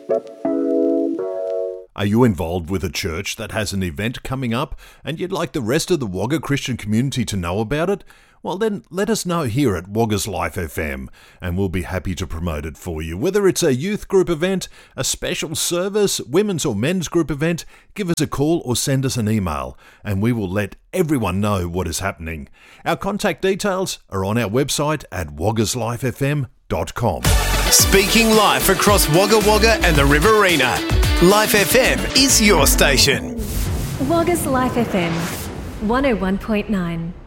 Are you involved with a church that has an event coming up and you'd like the rest of the Wagga Christian community to know about it? Well then, let us know here at Wagga's Life FM and we'll be happy to promote it for you. Whether it's a youth group event, a special service, women's or men's group event, give us a call or send us an email and we will let everyone know what is happening. Our contact details are on our website at waggaslifefm.com. Speaking live across Wagga Wagga and the Riverina, Life FM is your station. Wagga's Life FM 101.9.